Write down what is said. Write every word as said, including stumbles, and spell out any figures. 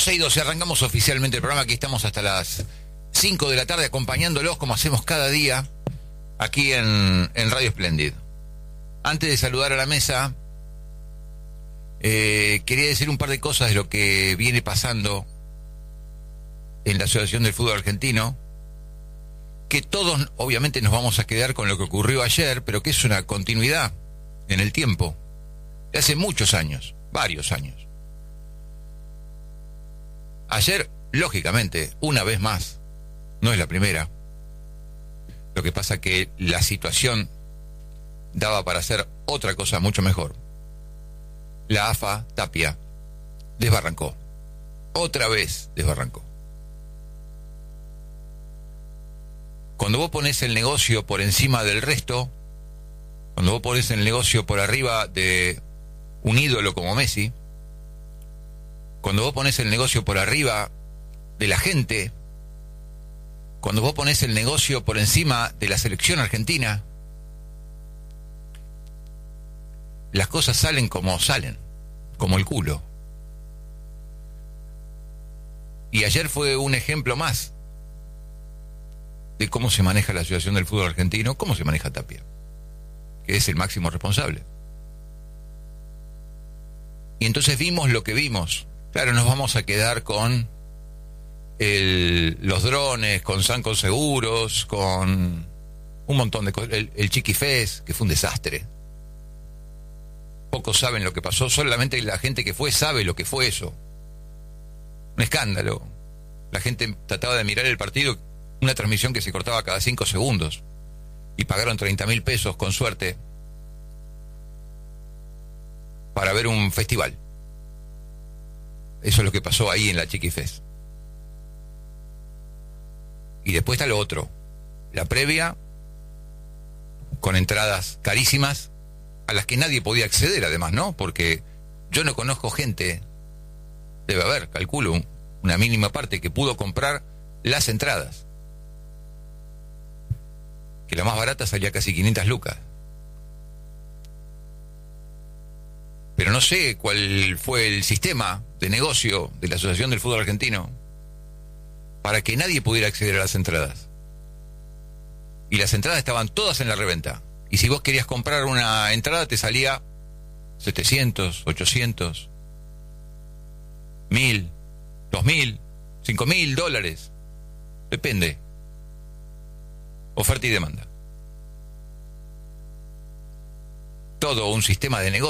doce y doce, arrancamos oficialmente el programa. Aquí estamos hasta las cinco de la tarde acompañándolos como hacemos cada día aquí en, en Radio Splendid. Antes de saludar a la mesa, eh, quería decir un par de cosas de lo que viene pasando en la Asociación del Fútbol Argentino, que todos obviamente nos vamos a quedar con lo que ocurrió ayer, pero que es una continuidad en el tiempo, de hace muchos años, varios años. Ayer, lógicamente, una vez más, no es la primera. Lo que pasa que la situación daba para hacer otra cosa mucho mejor. La A F A, Tapia, desbarrancó. Otra vez desbarrancó. Cuando vos pones el negocio por encima del resto, cuando vos pones el negocio por arriba de un ídolo como Messi, cuando vos pones el negocio por arriba de la gente, cuando vos pones el negocio por encima de la selección argentina, las cosas salen como salen, como el culo. Y ayer fue un ejemplo más de cómo se maneja la Asociación del Fútbol Argentino, cómo se maneja Tapia, que es el máximo responsable. Y entonces vimos lo que vimos. Claro, nos vamos a quedar con el, los drones, con Sancos Seguros, con un montón de cosas. El, el Chiquifés, que fue un desastre. Pocos saben lo que pasó, solamente la gente que fue sabe lo que fue eso. Un escándalo. La gente trataba de mirar el partido, una transmisión que se cortaba cada cinco segundos. Y pagaron treinta mil pesos, con suerte, para ver un festival. Eso es lo que pasó ahí en la Chiquifés. Y después está lo otro. La previa, con entradas carísimas, a las que nadie podía acceder además, ¿no? Porque yo no conozco gente, debe haber, calculo, una mínima parte que pudo comprar las entradas. Que la más barata salía casi quinientas lucas. Pero no sé cuál fue el sistema de negocio de la Asociación del Fútbol Argentino para que nadie pudiera acceder a las entradas. Y las entradas estaban todas en la reventa. Y si vos querías comprar una entrada te salía setecientos, ochocientos, mil, dos mil, cinco mil dólares. Depende. Oferta y demanda. Todo un sistema de negocio.